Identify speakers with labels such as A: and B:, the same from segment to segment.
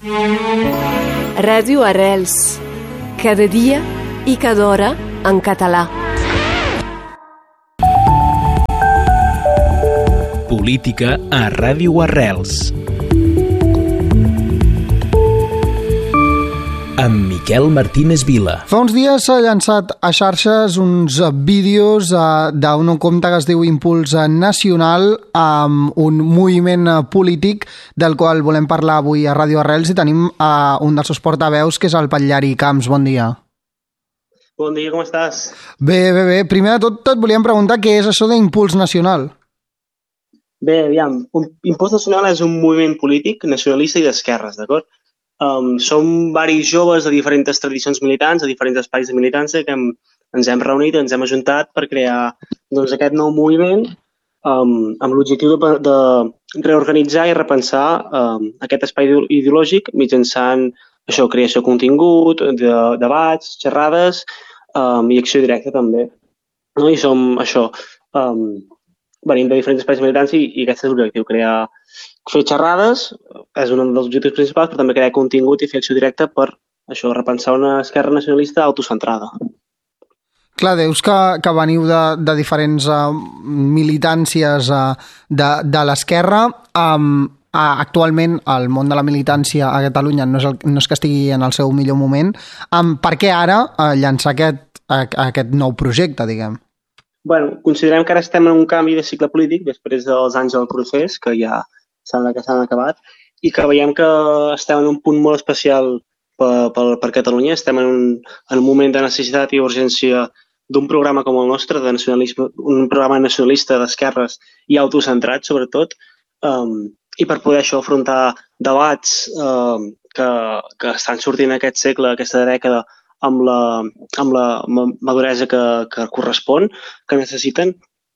A: Ràdio Arrels, cada dia i cada hora en català.
B: Política a Ràdio Arrels. Amb Miquel Martínez Vila.
C: Fa uns dies s'ha llançat a xarxes uns vídeos d'un compte que es diu Impuls Nacional, amb un moviment polític del qual volem parlar avui a Ràdio Arrels, i tenim un dels seus portaveus, que és el Patllari Camps. Bon dia.
D: Bon dia, com estàs?
C: Bé. Primer de tot et volíem preguntar què és això d'Impuls Nacional.
D: Bé, aviam, Impuls Nacional és un moviment polític nacionalista i d'esquerres, d'acord? Som varis joves de diferents tradicions militants, de diferents espais de militància, que ens hem reunit, ens hem ajuntat per crear aquest nou moviment amb l'objectiu de reorganitzar i repensar aquest espai ideològic mitjançant això, creació de contingut, de debats, xerrades i acció directa també. I som això, venim de diferents espais militants i aquest és l'objectiu, fer xerrades és un dels objectius principals, però també crear contingut i fer acció directa per això, repensar una esquerra nacionalista autocentrada.
C: Clar, deus que veniu de diferents militàncies de l'esquerra. Actualment el món de la militància a Catalunya no és que estigui en el seu millor moment. Per què ara llançar aquest nou projecte, diguem?
D: Bueno, considerem que ara estem en un canvi de cicle polític després dels anys del procés, que ja s'han acabat, i que veiem que estem en un punt molt especial per Catalunya. Estem en un moment de necessitat i urgència d'un programa com el nostre, de nacionalisme, un programa nacionalista d'esquerres i autocentrat, sobretot, i per poder això afrontar debats que estan sortint aquest segle, aquesta dècada, amb la maduresa que correspon, que necessiten,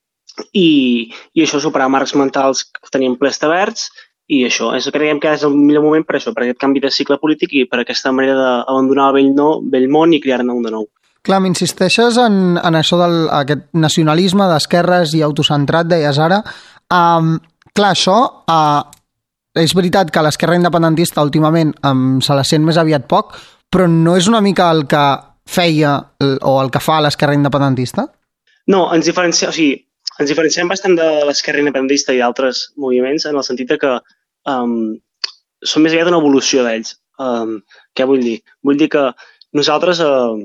D: i això, superar marcs mentals que tenim plesterberts, i això, creiem que és el millor moment per això, per aquest canvi de cicle polític i per aquesta manera d'abandonar el vell món i crear-ne un de nou.
C: Clar, m'insisteixes en això d'aquest nacionalisme d'esquerres i autocentrat, deies ara. Clar, això és veritat que l'esquerra independentista últimament se la sent més aviat poc, però no és una mica el que feia o el que fa l'esquerra independentista? No,
D: ens diferenciem bastant de l'esquerra independentista i d'altres moviments en el sentit que som més aviat una evolució d'ells. Què vull dir? Vull dir que nosaltres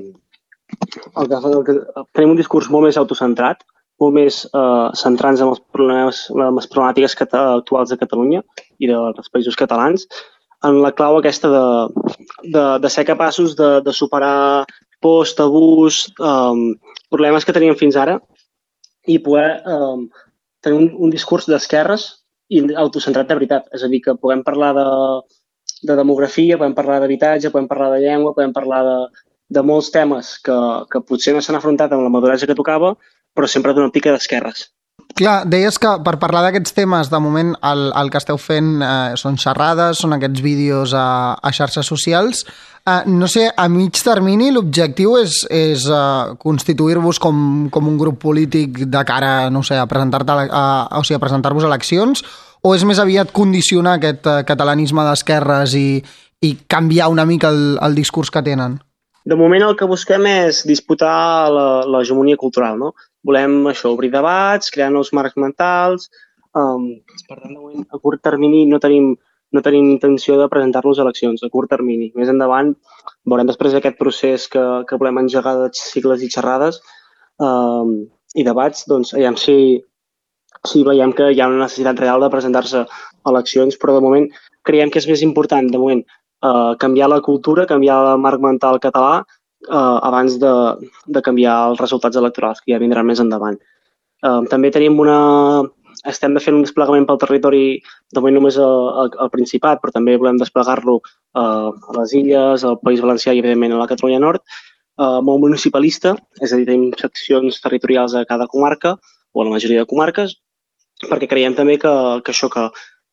D: tenim un discurs molt més autocentrat, molt més centrant-nos en les problemàtiques actuals de Catalunya i dels països catalans, en la clau aquesta de ser capaços de superar pors, tabús, problemes que teníem fins ara, i poder tenir un discurs d'esquerres i autocentrat de veritat. És a dir, que puguem parlar de demografia, podem parlar d'habitatge, podem parlar de llengua, podem parlar de molts temes que potser no s'han afrontat amb la maduresa que tocava, però sempre d'una pica d'esquerres.
C: Clar, deies que per parlar d'aquests temes, de moment el que esteu fent són xerrades, són aquests vídeos a xarxes socials. No sé, a mig termini l'objectiu és constituir-vos com un grup polític de cara, no sé, a presentar-vos a eleccions, o és més aviat condicionar aquest catalanisme d'esquerres i canviar una mica el discurs que tenen?
D: De moment el que busquem és disputar l'hegemonia cultural, no? Volem això, obrir debats, crear nous marcs mentals. Per tant, de moment, a curt termini no tenim intenció de presentar-nos a eleccions, a curt termini. Més endavant, veurem després d'aquest procés que volem engegar de cicles i xerrades i debats, doncs, aviam si veiem que hi ha una necessitat real de presentar-se a eleccions, però de moment creiem que és més important, de moment, canviar la cultura, canviar el marc mental català abans de canviar els resultats electorals, que ja vindran més endavant. També estem fent un desplegament pel territori, de moment només al Principat, però també volem desplegar-lo a les Illes, al País Valencià i, evidentment, a la Catalunya Nord, molt municipalista, és a dir, tenim seccions territorials a cada comarca, o a la majoria de comarques, perquè creiem també que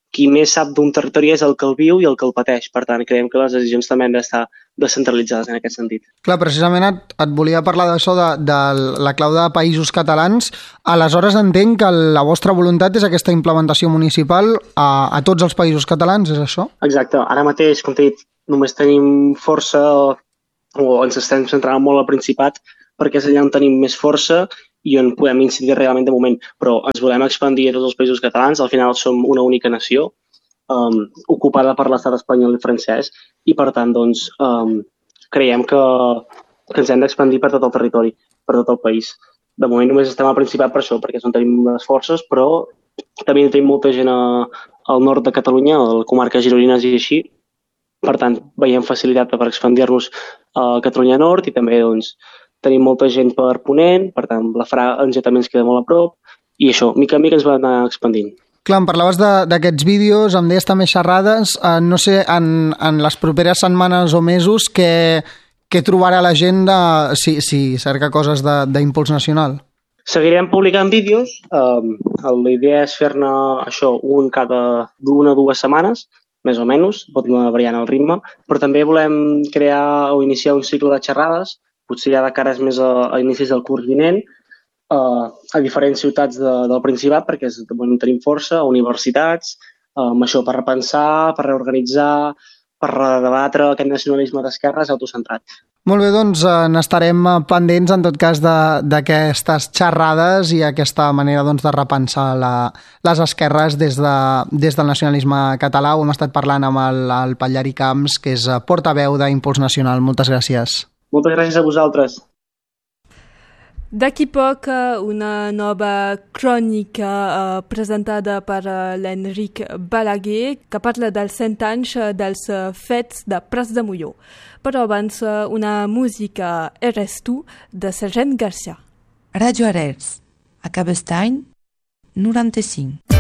D: qui més sap d'un territori és el que el viu i el que el pateix. Per tant, creiem que les decisions també han d'estar descentralitzades en aquest sentit.
C: Clar, precisament et volia parlar d'això, de la clau de països catalans. Aleshores entenc que la vostra voluntat és aquesta implementació municipal a tots els països catalans, és això?
D: Exacte. Ara mateix, com t'he dit, només tenim força, o ens estem centrant molt al Principat, perquè és allà on tenim més força i on podem incidir realment de moment. Però ens volem expandir a tots els països catalans. Al final som una única nació, ocupada per l'estat espanyol i francès, i per tant doncs, creiem que ens hem d'expandir per tot el territori, per tot el país. De moment només estem al Principat per això, perquè és on tenim les forces, però també tenim molta gent al nord de Catalunya, a la comarca gironines i així. Per tant, veiem facilitat per expandir-nos a Catalunya Nord i també doncs, tenim molta gent per Ponent, per tant, la Franja també ens queda molt a prop, i això, mica en mica ens va anar expandint.
C: Clar, em parlaves d'aquests vídeos, em deies també xerrades, no sé, en les properes setmanes o mesos, què trobarà la gent si cerca coses d'impuls nacional?
D: Seguirem publicant vídeos, la idea és fer-ne això cada d'una o 2 setmanes, més o menys, pot anar variant el ritme, però també volem crear o iniciar un cicle de xerrades, potser ja de cares més a inicis del curs vinent, a diferents ciutats del Principat, perquè tenim força, a universitats, això per repensar, per reorganitzar, per redebatre aquest nacionalisme d'esquerres autocentrat.
C: Molt bé, doncs n'estarem pendents en tot cas d'aquestes xerrades i aquesta manera doncs, de repensar les esquerres des del nacionalisme català. Ho hem estat parlant amb el Patllari Camps, que és portaveu d'Impuls Nacional. Moltes gràcies.
D: Moltes gràcies a vosaltres.
E: D'aquí poc, una nova crònica presentada per l'Enric Balaguer, que parla dels 100 anys dels fets de Prats de Molló. Però abans, una música Eres tu, de Sergent Garcia.
F: Radio Arrels, a Cabestany, 95.